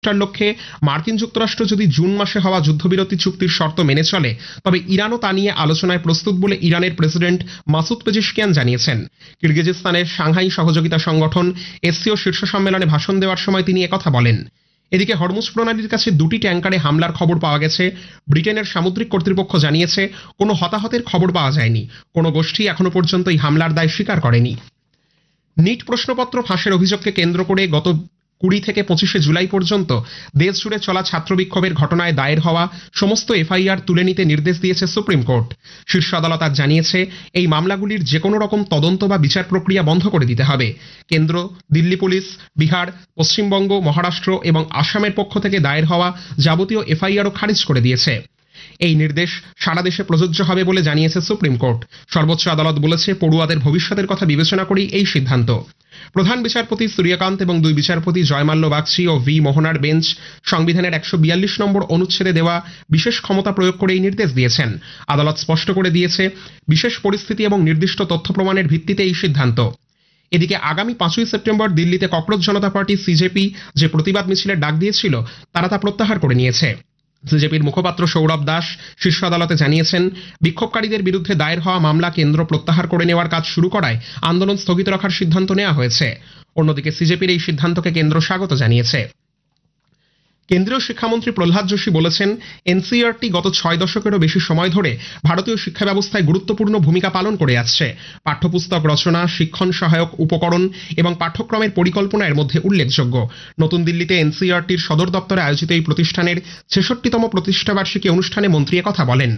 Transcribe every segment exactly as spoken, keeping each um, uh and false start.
প্রতিষ্ঠার লক্ষ্যে মার্কিন যুক্তরাষ্ট্র যদি জুন মাসে হওয়া যুদ্ধবিরতি চুক্তির শর্ত মেনে চলে তবে ইরানও তা নিয়ে আলোচনায় প্রস্তুত বলে ইরানের প্রেসিডেন্ট মাসুদ পেজিশকিয়ান জানিয়েছেন। কিরগিজস্তানের সাংহাই সহযোগিতা সংগঠন এসসিও শীর্ষ সম্মেলনে ভাষণ দেওয়ার সময় তিনি একথা বলেন। এদিকে হরমুজ প্রণালীর কাছে দুটি ট্যাঙ্কারে হামলার খবর পাওয়া গেছে। ব্রিটেনের সামুদ্রিক কর্তৃপক্ষ জানিয়েছে কোনো হতাহতের খবর পাওয়া যায়নি। কোনো গোষ্ঠী এখনো পর্যন্ত এই হামলার দায় স্বীকার করেনি। নিট প্রশ্নপত্র ফাঁসের অভিযোগকে কেন্দ্র করে গত কুড়ি থেকে পঁচিশে জুলাই পর্যন্ত দেশ জুড়ে চলা ছাত্র বিক্ষোভের ঘটনায় দায়ের হওয়া সমস্ত এফআইআর তুলে নিতে নির্দেশ দিয়েছে সুপ্রিম কোর্ট। শীর্ষ আদালত আজ জানিয়েছে এই মামলাগুলির যে কোনো রকম তদন্ত বা বিচার প্রক্রিয়া বন্ধ করে দিতে হবে। কেন্দ্র, দিল্লি পুলিশ, বিহার, পশ্চিমবঙ্গ, মহারাষ্ট্র এবং আসামের পক্ষ থেকে দায়ের হওয়া যাবতীয় এফআইআরও খারিজ করে দিয়েছে। এই নির্দেশ সারা দেশে প্রযোজ্য হবে বলে জানিয়েছে সুপ্রিম কোর্ট। সর্বোচ্চ আদালত বলেছে পড়ুয়াদের ভবিষ্যতের কথা বিবেচনা করেই এই সিদ্ধান্ত। প্রধান বিচারপতি সূর্যকান্ত এবং দুই বিচারপতি জয়মাল্য বাগচি ও ভি মোহনার বেঞ্চ সংবিধানের একশো বিয়াল্লিশ নম্বর অনুচ্ছেদে দেওয়া বিশেষ ক্ষমতা প্রয়োগ করে এই নির্দেশ দিয়েছেন। আদালত স্পষ্ট করে দিয়েছে বিশেষ পরিস্থিতি এবং নির্দিষ্ট তথ্য প্রমাণের ভিত্তিতে এই সিদ্ধান্ত। এদিকে আগামী পাঁচই সেপ্টেম্বর দিল্লিতে ককরোচ জনতা পার্টি সিজেপি যে প্রতিবাদ মিছিলের ডাক দিয়েছিল তারা তা প্রত্যাহার করে নিয়েছে। সিজেপির মুখপাত্র সৌরভ দাস শীর্ষ আদালতে জানিয়েছেন বিক্ষোভকারীদের বিরুদ্ধে দায়ের হওয়া মামলা কেন্দ্র প্রত্যাহার করে নেওয়ার কাজ শুরু করায় আন্দোলন স্থগিত রাখার সিদ্ধান্ত নেওয়া হয়েছে। অন্যদিকে সিজেপির এই সিদ্ধান্তকে কেন্দ্র স্বাগত জানিয়েছে। কেন্দ্রীয় শিক্ষামন্ত্রী প্রহ্লাদ যোশী বলেছেন এনসিইআরটি গত ছয় দশকেরও বেশি সময় ধরে ভারতীয় শিক্ষা ব্যবস্থায় গুরুত্বপূর্ণ ভূমিকা পালন করে আসছে। পাঠ্যপুস্তক রচনা, শিক্ষণ সহায়ক উপকরণ এবং পাঠ্যক্রমের পরিকল্পনা এর মধ্যে উল্লেখযোগ্য। নতুন দিল্লিতে এনসিইআরটির সদর দপ্তরে আয়োজিত এই প্রতিষ্ঠানের ছেষট্টিতম প্রতিষ্ঠাবার্ষিকী অনুষ্ঠানে মন্ত্রী একথা বলেন।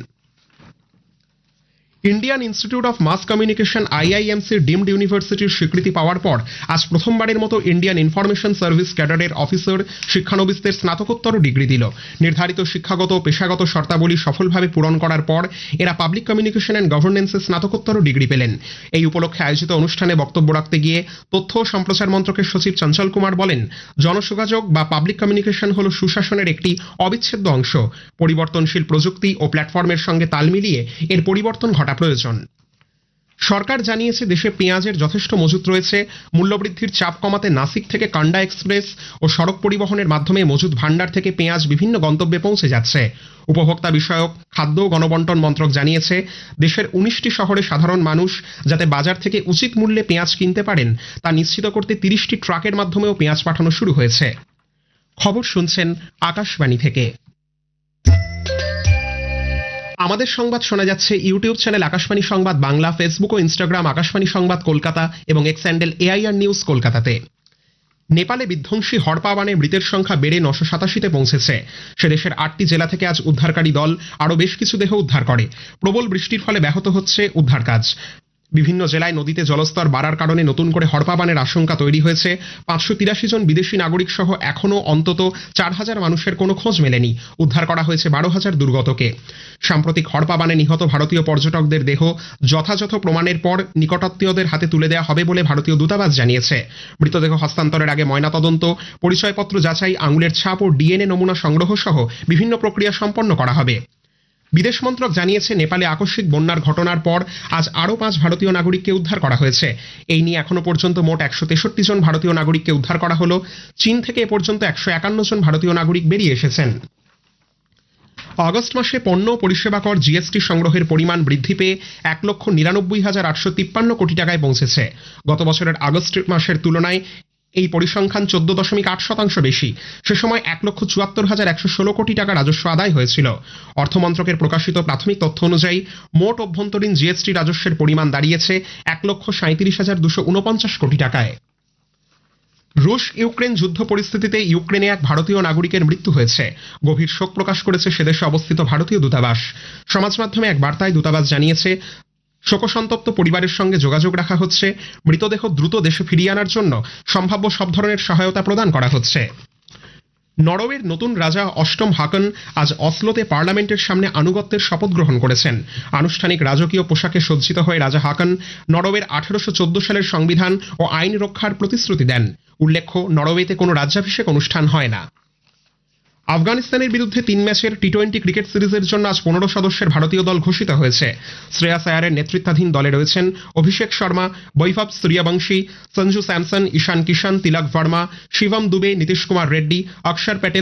Indian institute of mass communication আইআইএমসির deemed ইউনিভার্সিটির স্বীকৃতি পাওয়ার পর আজ প্রথমবারের মতো ইন্ডিয়ান ইনফরমেশন সার্ভিস ক্যাডারের অফিসার শিক্ষানবিশদের স্নাতকোত্তর ডিগ্রি দিল। নির্ধারিত শিক্ষাগত ও পেশাগত শর্তাবলী সফলভাবে পূরণ করার পর এরা পাবলিক কমিউনিকেশন অ্যান্ড গভর্নেন্সে স্নাতকোত্তর ডিগ্রি পেলেন। এই উপলক্ষে আয়োজিত অনুষ্ঠানে বক্তব্য রাখতে গিয়ে তথ্য ও সম্প্রচার মন্ত্রকের সচিব চঞ্চল কুমার বলেন, জনযোগাযোগ বা পাবলিক কমিউনিকেশন হল সুশাসনের একটি অবিচ্ছেদ্য অংশ। পরিবর্তনশীল প্রযুক্তি ও প্ল্যাটফর্মের সঙ্গে তাল মিলিয়ে এর পরিবর্তন ঘটা প্রয়োজন। সরকার জানিয়েছে দেশে পেঁয়াজের যথেষ্ট মজুত রয়েছে। মূল্যবৃদ্ধির চাপ কমাতে নাসিক থেকে কান্ডা এক্সপ্রেস ও সড়ক পরিবহনের মাধ্যমে মজুত ভান্ডার থেকে পেঁয়াজ বিভিন্ন গন্তব্যে পৌঁছে যাচ্ছে। উপভোক্তা বিষয়ক খাদ্য ও গণবন্টন মন্ত্রক জানিয়েছে দেশের উনিশটি শহরে সাধারণ মানুষ যাতে বাজার থেকে উচিত মূল্যে পেঁয়াজ কিনতে পারেন তা নিশ্চিত করতে তিরিশটি ট্রাকের মাধ্যমেও পেঁয়াজ পাঠানো শুরু হয়েছে। খবর শুনছেন আকাশবাণী থেকে। আমাদের সংবাদ শোনা যাচ্ছে ইউটিউব চ্যানেল আকাশবাণী সংবাদ বাংলা, ফেসবুক ও ইনস্টাগ্রাম আকাশবাণী সংবাদ কলকাতা এবং এক্স হ্যান্ডেল এআইআর নিউজ কলকাতাতে। নেপালে বিধ্বংসী হড়পা-বানে মৃতের সংখ্যা বেড়ে নশো সাতাশিতে পৌঁছেছে। সে দেশের আটটি জেলা থেকে আজ উদ্ধারকারী দল আরও বেশ কিছু দেহ উদ্ধার করে। প্রবল বৃষ্টির ফলে ব্যাহত হচ্ছে উদ্ধার কাজ। বিভিন্ন জেলায় নদীতে জলস্তর বাড়ার কারণে নতুন করে হড়পা-বানের আশঙ্কা তৈরি হয়েছে। পাঁচশো তিরাশি জন বিদেশি নাগরিক সহ এখনও অন্তত চার হাজার মানুষের কোনো খোঁজ মেলেনি। উদ্ধার করা হয়েছে বারো হাজার দুর্গতকে। সাম্প্রতিক হড়পা-বানে নিহত ভারতীয় পর্যটকদের দেহ যথাযথ প্রমাণের পর নিকটাত্মীয়দের হাতে তুলে দেওয়া হবে বলে ভারতীয় দূতাবাস জানিয়েছে। মৃতদেহ হস্তান্তরের আগে ময়নাতদন্ত, পরিচয়পত্র যাচাই, আঙুলের ছাপ ও ডিএনএ নমুনা সংগ্রহ সহ বিভিন্ন প্রক্রিয়া সম্পন্ন করা হবে। বিদেশ মন্ত্রক জানিয়েছে নেপালে আকস্মিক বন্যার ঘটনার পর আজ আরও পাঁচ ভারতীয় নাগরিককে উদ্ধার করা হয়েছে। এই নিয়ে এখনো পর্যন্ত মোট একশো তেষট্টি জন ভারতীয় নাগরিককে উদ্ধার করা হলো। চীন থেকে এ পর্যন্ত একশো একান্ন জন ভারতীয় নাগরিক বেরিয়ে এসেছেন। আগস্ট মাসে পণ্য ও পরিষেবা কর জিএসটি সংগ্রহের পরিমাণ বৃদ্ধি পেয়ে এক লক্ষ নিরানব্বই হাজার আটশো তিপ্পান্ন কোটি টাকায় পৌঁছেছে। গত বছরের আগস্ট মাসের তুলনায় এই পরিসংখ্যান চোদ্দ দশমিক আট শতাংশ বেশি। সে সময় এক লক্ষ চুয়াত্তর হাজার একশো ষোলো কোটি টাকা রাজস্ব আদায় হয়েছিল। অর্থমন্ত্রকের প্রকাশিত প্রাথমিক তথ্য অনুযায়ী মোট অভ্যন্তরীণ জিএসটি রাজস্বের পরিমাণ দাঁড়িয়েছে এক লক্ষ সাঁত্রিশ হাজার দুশো উনপঞ্চাশ কোটি টাকায়। রুশ ইউক্রেন যুদ্ধ পরিস্থিতিতে ইউক্রেনে এক ভারতীয় নাগরিকের মৃত্যু হয়েছে। গভীর শোক প্রকাশ করেছে সেদেশে অবস্থিত ভারতীয় দূতাবাস। সমাজ মাধ্যমে এক বার্তায় দূতাবাস জানিয়েছে শোকসন্তপ্ত পরিবারের সঙ্গে যোগাযোগ রাখা হচ্ছে। মৃতদেহ দ্রুত দেশে ফিরিয়ে আনার জন্য সম্ভাব্য সব ধরনের সহায়তা প্রদান করা হচ্ছে। নরওয়ের নতুন রাজা অষ্টম হাকন আজ অসলোতে পার্লামেন্টের সামনে আনুগত্যের শপথ গ্রহণ করেছেন। আনুষ্ঠানিক রাজকীয় পোশাকে সজ্জিত হয়ে রাজা হাকন নরওয়ের আঠারোশো চোদ্দ সালের সংবিধান ও আইন রক্ষার প্রতিশ্রুতি দেন। উল্লেখ্য, নরওয়েতে কোনো রাজ্যাভিষেক অনুষ্ঠান হয় না। আফগানিস্তানের বিরুদ্ধে তিন ম্যাচের টি টোয়েন্টি ক্রিকেট সিরিজের জন্য আজ পনেরো সদস্যের ভারতীয় দল ঘোষিত হয়েছে। শ্রেয়াস আয়ারের নেতৃত্বাধীন দলে রয়েছেন অভিষেক শর্মা, বৈভব সূর্যবংশী, সঞ্জু স্যামসন, ঈশান কিষান, তিলক ভার্মা, শিবম দুবে, নীতিশ কুমার রেড্ডি, অক্ষর প্যাটেল,